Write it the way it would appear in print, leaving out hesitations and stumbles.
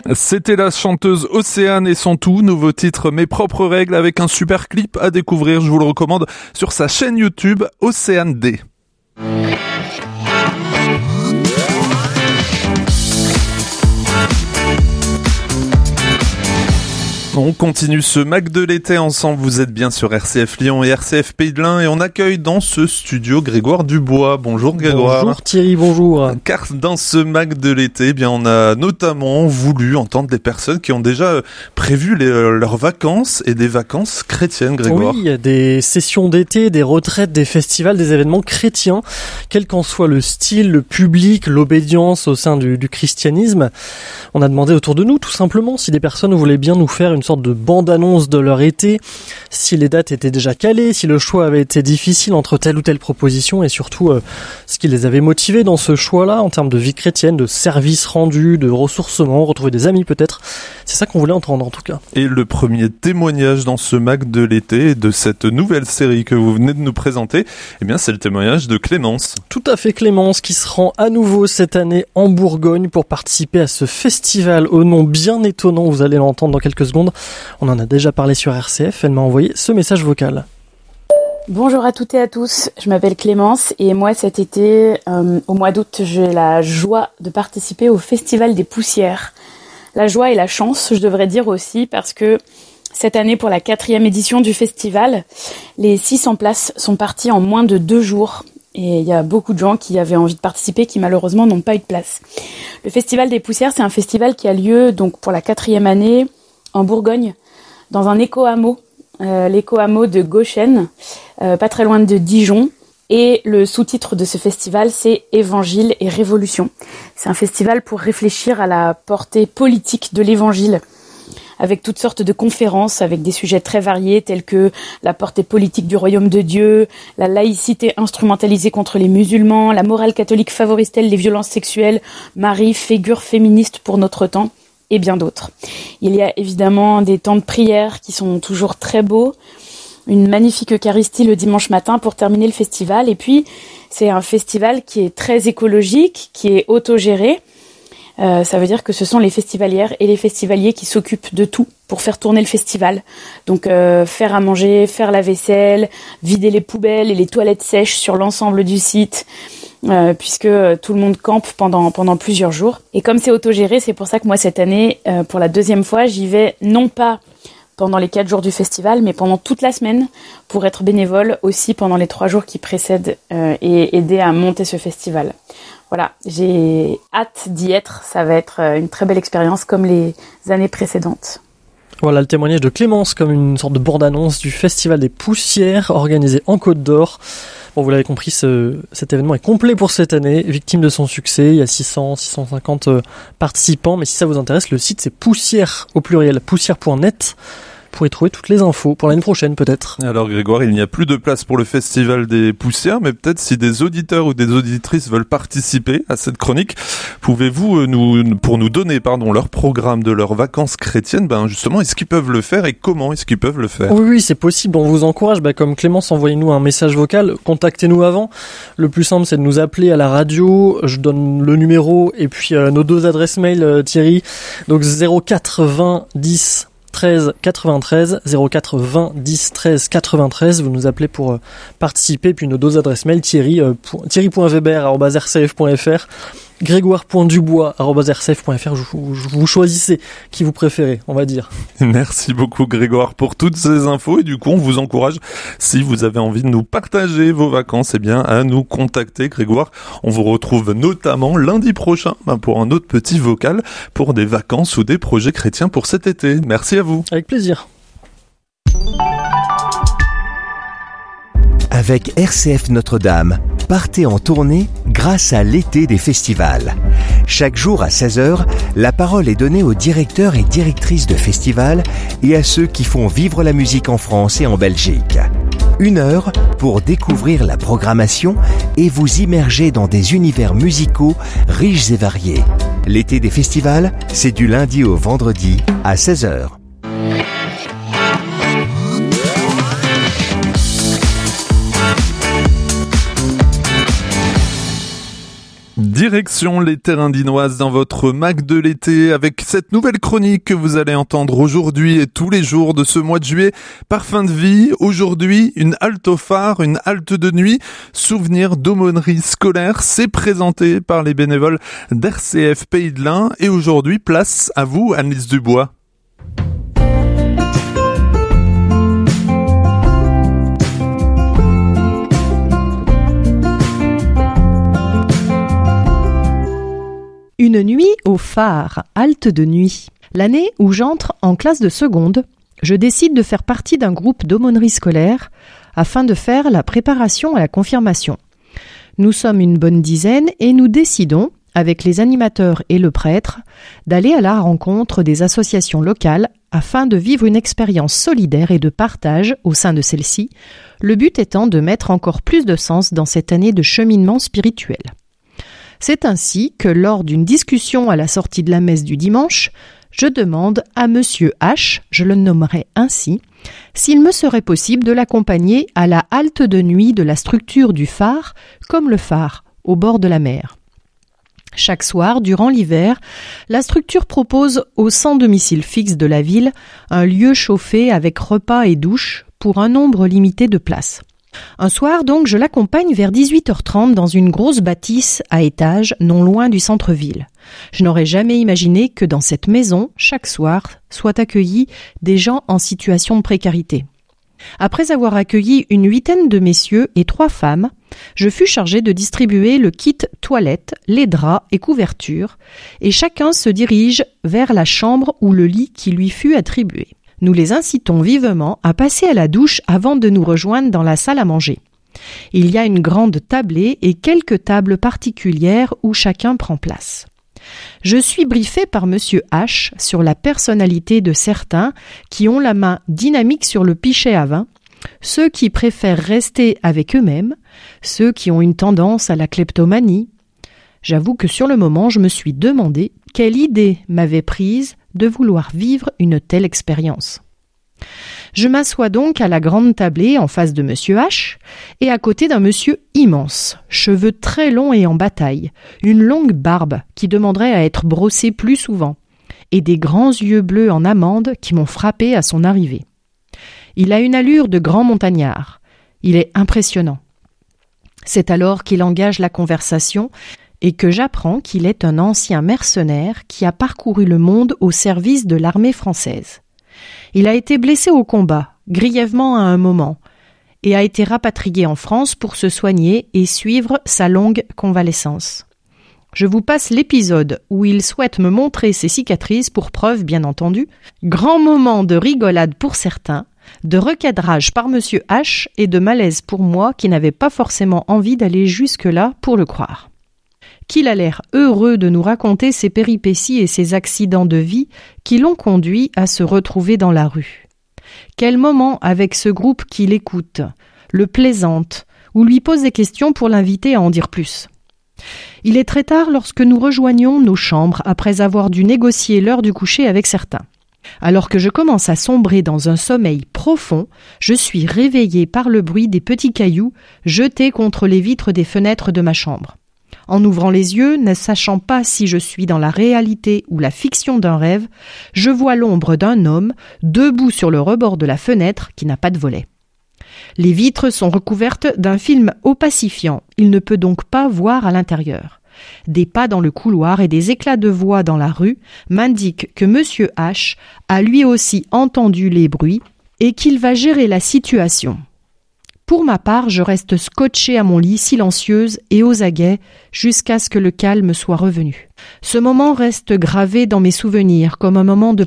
C'était la chanteuse Océane et son tout nouveau titre Mes propres règles avec un super clip à découvrir. Je vous le recommande sur sa chaîne YouTube Océane D. On continue ce Mac de l'été ensemble, vous êtes bien sur RCF Lyon et RCF Pays de l'Ain et on accueille dans ce studio Grégoire Dubois. Bonjour Grégoire. Bonjour Thierry, bonjour. Car dans ce Mac de l'été, eh bien on a notamment voulu entendre des personnes qui ont déjà prévu leurs vacances et des vacances chrétiennes, Grégoire. Oui, il y a des sessions d'été, des retraites, des festivals, des événements chrétiens, quel qu'en soit le style, le public, l'obédience au sein du christianisme. On a demandé autour de nous tout simplement si des personnes voulaient bien nous faire une sorte de bande-annonce de leur été, si les dates étaient déjà calées, si le choix avait été difficile entre telle ou telle proposition et surtout ce qui les avait motivés dans ce choix-là en termes de vie chrétienne, de services rendus, de ressourcement, retrouver des amis peut-être. C'est ça qu'on voulait entendre en tout cas. Et le premier témoignage dans ce Mac de l'été de cette nouvelle série que vous venez de nous présenter, eh bien c'est le témoignage de Clémence. Tout à fait, Clémence qui se rend à nouveau cette année en Bourgogne pour participer à ce festival au nom bien étonnant, vous allez l'entendre dans quelques secondes. On en a déjà parlé sur RCF, elle m'a envoyé ce message vocal. Bonjour à toutes et à tous, je m'appelle Clémence et moi cet été, au mois d'août, j'ai la joie de participer au Festival des Poussières. La joie et la chance, je devrais dire aussi, parce que cette année, pour la 4e édition du festival, les 600 places sont parties en moins de 2 jours. Et il y a beaucoup de gens qui avaient envie de participer qui malheureusement n'ont pas eu de place. Le Festival des Poussières, c'est un festival qui a lieu donc pour la 4e année en Bourgogne, dans un éco-hameau, l'éco-hameau de Gauchen, pas très loin de Dijon. Et le sous-titre de ce festival, c'est Évangile et Révolution. C'est un festival pour réfléchir à la portée politique de l'évangile, avec toutes sortes de conférences, avec des sujets très variés, tels que la portée politique du royaume de Dieu, la laïcité instrumentalisée contre les musulmans, la morale catholique favorise-t-elle les violences sexuelles, Marie, figure féministe pour notre temps, et bien d'autres. Il y a évidemment des temps de prière qui sont toujours très beaux, une magnifique Eucharistie le dimanche matin pour terminer le festival, et puis c'est un festival qui est très écologique, qui est autogéré. Ça veut dire que ce sont les festivalières et les festivaliers qui s'occupent de tout pour faire tourner le festival. Donc faire à manger, faire la vaisselle, vider les poubelles et les toilettes sèches sur l'ensemble du site, puisque tout le monde campe pendant plusieurs jours. Et comme c'est autogéré, c'est pour ça que moi cette année, pour la 2e fois, j'y vais non pas pendant les 4 jours du festival, mais pendant toute la semaine pour être bénévole aussi pendant les 3 jours qui précèdent et aider à monter ce festival. Voilà, j'ai hâte d'y être, ça va être une très belle expérience comme les années précédentes. Voilà le témoignage de Clémence comme une sorte de bande-annonce du Festival des Poussières organisé en Côte d'Or. Bon, vous l'avez compris, cet événement est complet pour cette année, victime de son succès. Il y a 650 participants, mais si ça vous intéresse, le site c'est poussière au pluriel, poussière.net. Pour y trouver toutes les infos pour l'année prochaine peut-être. Alors Grégoire, il n'y a plus de place pour le Festival des Poussières, mais peut-être si des auditeurs ou des auditrices veulent participer à cette chronique, pouvez-vous pour nous donner leur programme de leurs vacances chrétiennes, justement, est-ce qu'ils peuvent le faire et comment est-ce qu'ils peuvent le faire ? Oui, c'est possible, on vous encourage, comme Clémence, envoyez-nous un message vocal, contactez-nous avant. Le plus simple c'est de nous appeler à la radio, je donne le numéro et puis nos 2 adresses mail Thierry, donc 04 20 10 13 93 04 20 10 13 93. Vous nous appelez pour participer, puis nos 2 adresses mail thierry.weber@rcf.fr, grégoire.dubois@rcf.fr. Vous choisissez qui vous préférez, on va dire. Merci beaucoup Grégoire pour toutes ces infos et du coup on vous encourage, si vous avez envie de nous partager vos vacances, à nous contacter Grégoire. On vous retrouve notamment lundi prochain pour un autre petit vocal pour des vacances ou des projets chrétiens pour cet été. Merci à vous. Avec plaisir. Avec RCF Notre-Dame, partez en tournée grâce à l'été des festivals. Chaque jour à 16h, la parole est donnée aux directeurs et directrices de festivals et à ceux qui font vivre la musique en France et en Belgique. 1 heure pour découvrir la programmation et vous immerger dans des univers musicaux riches et variés. L'été des festivals, c'est du lundi au vendredi à 16h. Direction Direction les terrains d'Inoise dans votre Mac de l'été avec cette nouvelle chronique que vous allez entendre aujourd'hui et tous les jours de ce mois de juillet. Parfum de vie, aujourd'hui une halte au phare, une halte de nuit, souvenir d'aumônerie scolaire, c'est présenté par les bénévoles d'RCF Pays de l'Ain et aujourd'hui place à vous Annelise Dubois. Une nuit au phare, halte de nuit. L'année où j'entre en classe de seconde, je décide de faire partie d'un groupe d'aumônerie scolaire afin de faire la préparation à la confirmation. Nous sommes une bonne dizaine et nous décidons, avec les animateurs et le prêtre, d'aller à la rencontre des associations locales afin de vivre une expérience solidaire et de partage au sein de celle-ci, le but étant de mettre encore plus de sens dans cette année de cheminement spirituel. C'est ainsi que lors d'une discussion à la sortie de la messe du dimanche, je demande à Monsieur H, je le nommerai ainsi, s'il me serait possible de l'accompagner à la halte de nuit de la structure du phare, comme le phare, au bord de la mer. Chaque soir, durant l'hiver, la structure propose aux sans domicile fixe de la ville un lieu chauffé avec repas et douche pour un nombre limité de places. Un soir donc, je l'accompagne vers 18h30 dans une grosse bâtisse à étages non loin du centre-ville. Je n'aurais jamais imaginé que dans cette maison, chaque soir, soient accueillis des gens en situation de précarité. Après avoir accueilli une 8aine de messieurs et 3 femmes, je fus chargé de distribuer le kit toilette, les draps et couvertures, et chacun se dirige vers la chambre ou le lit qui lui fut attribué. Nous les incitons vivement à passer à la douche avant de nous rejoindre dans la salle à manger. Il y a une grande tablée et quelques tables particulières où chacun prend place. Je suis briefé par Monsieur H sur la personnalité de certains qui ont la main dynamique sur le pichet à vin, ceux qui préfèrent rester avec eux-mêmes, ceux qui ont une tendance à la kleptomanie. J'avoue que sur le moment, je me suis demandé quelle idée m'avait prise de vouloir vivre une telle expérience. Je m'assois donc à la grande tablée en face de Monsieur H et à côté d'un monsieur immense, cheveux très longs et en bataille, une longue barbe qui demanderait à être brossée plus souvent, et des grands yeux bleus en amande qui m'ont frappé à son arrivée. Il a une allure de grand montagnard. Il est impressionnant. C'est alors qu'il engage la conversation et que j'apprends qu'il est un ancien mercenaire qui a parcouru le monde au service de l'armée française. Il a été blessé au combat, grièvement à un moment, et a été rapatrié en France pour se soigner et suivre sa longue convalescence. Je vous passe l'épisode où il souhaite me montrer ses cicatrices pour preuve, bien entendu. Grand moment de rigolade pour certains, de recadrage par Monsieur H et de malaise pour moi qui n'avais pas forcément envie d'aller jusque-là pour le croire. Qu'il a l'air heureux de nous raconter ses péripéties et ses accidents de vie qui l'ont conduit à se retrouver dans la rue. Quel moment avec ce groupe qui l'écoute, le plaisante, ou lui pose des questions pour l'inviter à en dire plus. Il est très tard lorsque nous rejoignons nos chambres après avoir dû négocier l'heure du coucher avec certains. Alors que je commence à sombrer dans un sommeil profond, je suis réveillé par le bruit des petits cailloux jetés contre les vitres des fenêtres de ma chambre. En ouvrant les yeux, ne sachant pas si je suis dans la réalité ou la fiction d'un rêve, je vois l'ombre d'un homme debout sur le rebord de la fenêtre qui n'a pas de volet. Les vitres sont recouvertes d'un film opacifiant, il ne peut donc pas voir à l'intérieur. Des pas dans le couloir et des éclats de voix dans la rue m'indiquent que Monsieur H a lui aussi entendu les bruits et qu'il va gérer la situation. Pour ma part, je reste scotchée à mon lit, silencieuse et aux aguets, jusqu'à ce que le calme soit revenu. Ce moment reste gravé dans mes souvenirs comme un moment de